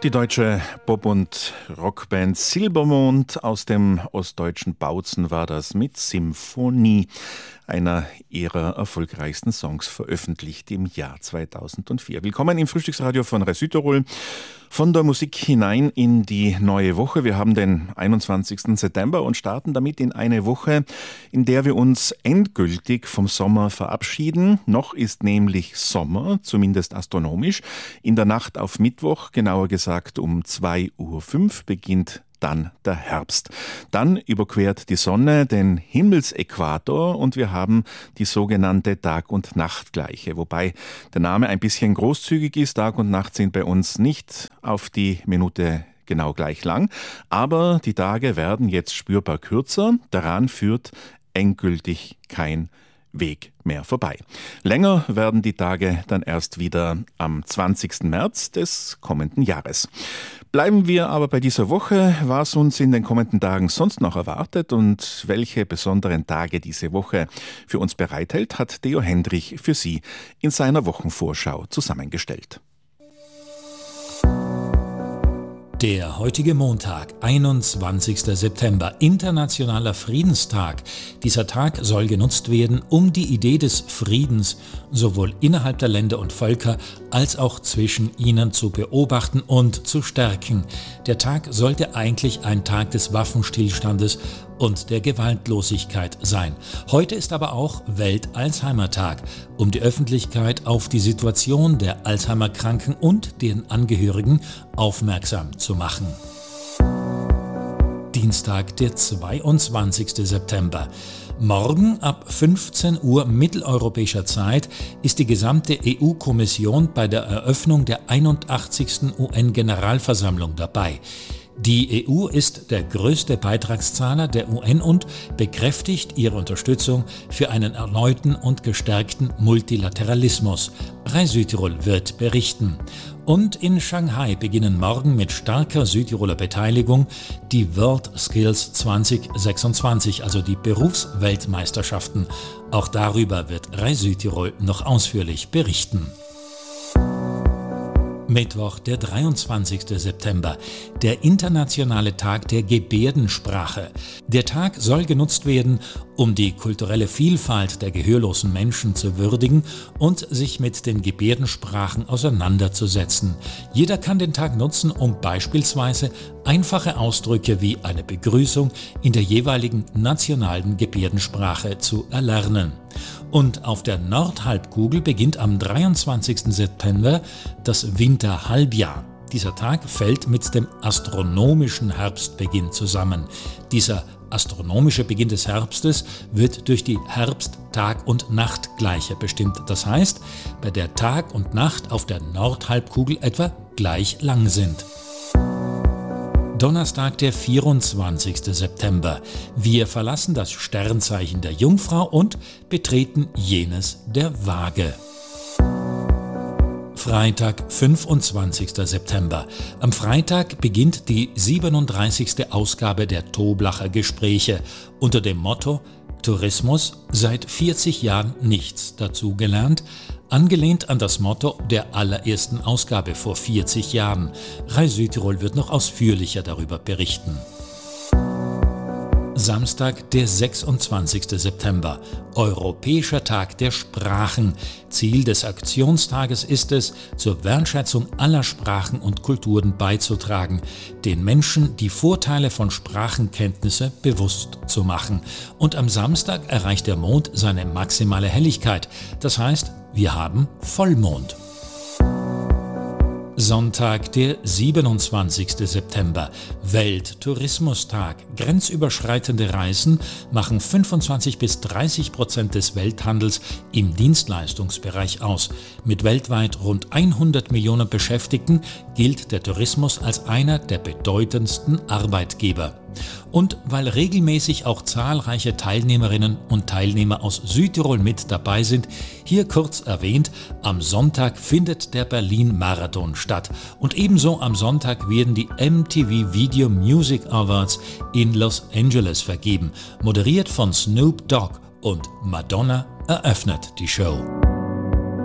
Die deutsche Pop- und Rockband Silbermond aus dem ostdeutschen Bautzen war das mit Symphonie, einer ihrer erfolgreichsten Songs, veröffentlicht im Jahr 2004. Willkommen im Frühstücksradio von Rai Südtirol. Von der Musik hinein in die neue Woche. Wir haben den 21. September und starten damit in eine Woche, in der wir uns endgültig vom Sommer verabschieden. Noch ist nämlich Sommer, zumindest astronomisch. In der Nacht auf Mittwoch, genauer gesagt um 2:05 Uhr, beginnt dann der Herbst. Dann überquert die Sonne den Himmelsäquator und wir haben die sogenannte Tag- und Nachtgleiche. Wobei der Name ein bisschen großzügig ist. Tag und Nacht sind bei uns nicht auf die Minute genau gleich lang. Aber die Tage werden jetzt spürbar kürzer. Daran führt endgültig kein Weg mehr vorbei. Länger werden die Tage dann erst wieder am 20. März des kommenden Jahres. Bleiben wir aber bei dieser Woche. Was uns in den kommenden Tagen sonst noch erwartet und welche besonderen Tage diese Woche für uns bereithält, hat Theo Hendrich für Sie in seiner Wochenvorschau zusammengestellt. Der heutige Montag, 21. September, Internationaler Friedenstag. Dieser Tag soll genutzt werden, um die Idee des Friedens sowohl innerhalb der Länder und Völker als auch zwischen ihnen zu beobachten und zu stärken. Der Tag sollte eigentlich ein Tag des Waffenstillstandes und der Gewaltlosigkeit sein. Heute ist aber auch Welt-Alzheimer-Tag, um die Öffentlichkeit auf die Situation der Alzheimer-Kranken und deren Angehörigen aufmerksam zu machen. Dienstag, der 22. September. Morgen ab 15 Uhr mitteleuropäischer Zeit ist die gesamte EU-Kommission bei der Eröffnung der 81. UN-Generalversammlung dabei. Die EU ist der größte Beitragszahler der UN und bekräftigt ihre Unterstützung für einen erneuten und gestärkten Multilateralismus. Rai Südtirol wird berichten. Und in Shanghai beginnen morgen mit starker Südtiroler Beteiligung die World Skills 2026, also die Berufsweltmeisterschaften. Auch darüber wird Rai Südtirol noch ausführlich berichten. Mittwoch, der 23. September, der internationale Tag der Gebärdensprache. Der Tag soll genutzt werden, um die kulturelle Vielfalt der gehörlosen Menschen zu würdigen und sich mit den Gebärdensprachen auseinanderzusetzen. Jeder kann den Tag nutzen, um beispielsweise einfache Ausdrücke wie eine Begrüßung in der jeweiligen nationalen Gebärdensprache zu erlernen. Und auf der Nordhalbkugel beginnt am 23. September das Winterhalbjahr. Dieser Tag fällt mit dem astronomischen Herbstbeginn zusammen. Dieser astronomische Beginn des Herbstes wird durch die Herbst-Tag- und Nachtgleiche bestimmt. Das heißt, bei der Tag und Nacht auf der Nordhalbkugel etwa gleich lang sind. Donnerstag, der 24. September. Wir verlassen das Sternzeichen der Jungfrau und betreten jenes der Waage. Freitag, 25. September. Am Freitag beginnt die 37. Ausgabe der Toblacher Gespräche unter dem Motto Tourismus, seit 40 Jahren nichts dazugelernt, angelehnt an das Motto der allerersten Ausgabe vor 40 Jahren. Rai Südtirol wird noch ausführlicher darüber berichten. Samstag, der 26. September, Europäischer Tag der Sprachen. Ziel des Aktionstages ist es, zur Wertschätzung aller Sprachen und Kulturen beizutragen, den Menschen die Vorteile von Sprachenkenntnisse bewusst zu machen. Und am Samstag erreicht der Mond seine maximale Helligkeit. Das heißt, wir haben Vollmond. Sonntag, der 27. September, Welttourismustag. Grenzüberschreitende Reisen machen 25-30% des Welthandels im Dienstleistungsbereich aus. Mit weltweit rund 100 Millionen Beschäftigten gilt der Tourismus als einer der bedeutendsten Arbeitgeber. Und weil regelmäßig auch zahlreiche Teilnehmerinnen und Teilnehmer aus Südtirol mit dabei sind, hier kurz erwähnt, am Sonntag findet der Berlin-Marathon statt. Und ebenso am Sonntag werden die MTV Video Music Awards in Los Angeles vergeben, moderiert von Snoop Dogg, und Madonna eröffnet die Show.